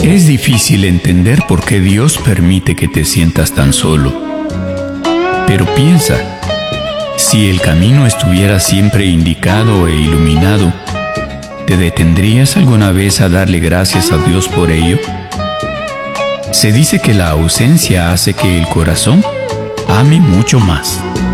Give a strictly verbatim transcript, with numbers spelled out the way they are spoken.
Es difícil entender por qué Dios permite que te sientas tan solo. Pero piensa, si el camino estuviera siempre indicado e iluminado, ¿te detendrías alguna vez a darle gracias a Dios por ello? Se dice que la ausencia hace que el corazón ame mucho más.